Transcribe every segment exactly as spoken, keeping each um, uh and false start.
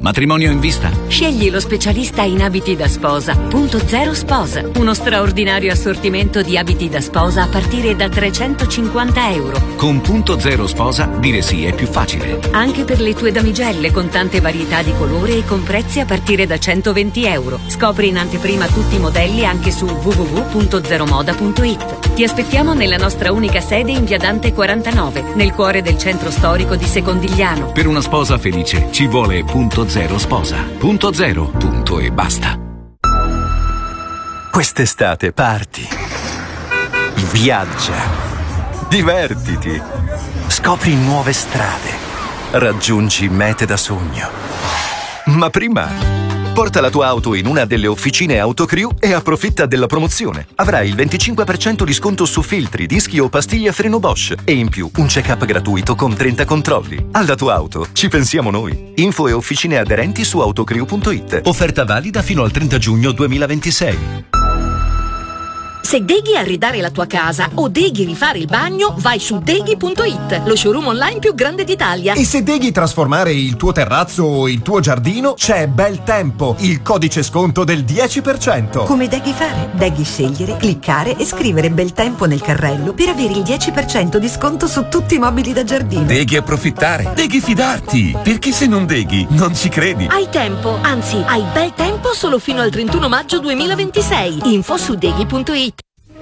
Matrimonio in vista? Scegli lo specialista in abiti da sposa. Punto Zero Sposa. Uno straordinario assortimento di abiti da sposa a partire da trecentocinquanta euro. Con Punto Zero Sposa dire sì è più facile. Anche per le tue damigelle con tante varietà di colore e con prezzi a partire da centoventi euro. Scopri in anteprima tutti i modelli anche su w w w punto zero moda punto i t. Ti aspettiamo nella nostra unica sede in via Dante quarantanove, nel cuore del centro storico di Secondigliano. Per una sposa felice ci vuole Punto Zero Sposa. Punto zero, punto e basta. Quest'estate parti, viaggia, divertiti, scopri nuove strade, raggiungi mete da sogno. Ma prima porta la tua auto in una delle officine Autocrew e approfitta della promozione. Avrai il venticinque per cento di sconto su filtri, dischi o pastiglie a freno Bosch e in più un check-up gratuito con trenta controlli. Alla tua auto ci pensiamo noi. Info e officine aderenti su autocrew punto i t. Offerta valida fino al trenta giugno duemilaventisei. Se deghi arredare la tua casa o deghi rifare il bagno, vai su deghi punto i t, lo showroom online più grande d'Italia. E se deghi trasformare il tuo terrazzo o il tuo giardino, c'è Bel Tempo, il codice sconto del dieci per cento. Come deghi fare? Deghi scegliere, cliccare e scrivere Bel Tempo nel carrello per avere il dieci per cento di sconto su tutti i mobili da giardino. Deghi approfittare, deghi fidarti, perché se non deghi non ci credi. Hai tempo, anzi hai bel tempo solo fino al trentuno maggio duemilaventisei. Info su deghi punto i t.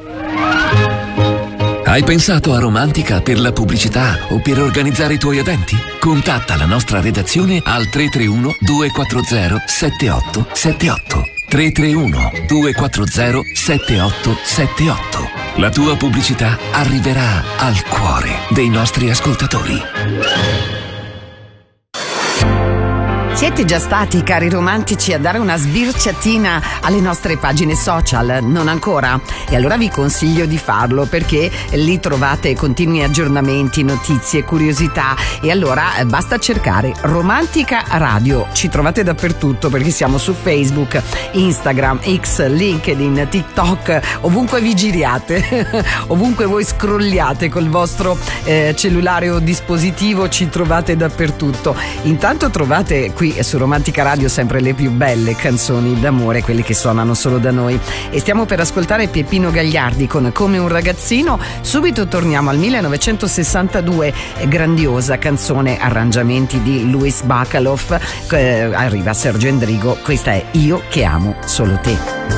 Hai pensato a Romantica per la pubblicità o per organizzare i tuoi eventi? Contatta la nostra redazione al tre tre uno due quattro zero sette otto sette otto. tre tre uno due quattro zero sette otto sette otto. La tua pubblicità arriverà al cuore dei nostri ascoltatori. Siete già stati, cari romantici, a dare una sbirciatina alle nostre pagine social? Non ancora? E allora vi consiglio di farlo, perché lì trovate continui aggiornamenti, notizie, curiosità, e allora eh, basta cercare Romantica Radio. Ci trovate dappertutto, perché siamo su Facebook, Instagram, X, LinkedIn, TikTok, ovunque vi giriate, ovunque voi scrolliate col vostro eh, cellulare o dispositivo, ci trovate dappertutto. Intanto trovate qui su Romantica Radio sempre le più belle canzoni d'amore, quelle che suonano solo da noi, e stiamo per ascoltare Peppino Gagliardi con Come un ragazzino. Subito torniamo al millenovecentosessantadue, grandiosa canzone, arrangiamenti di Luis Bacalov, eh, arriva Sergio Endrigo, questa è Io che amo solo te.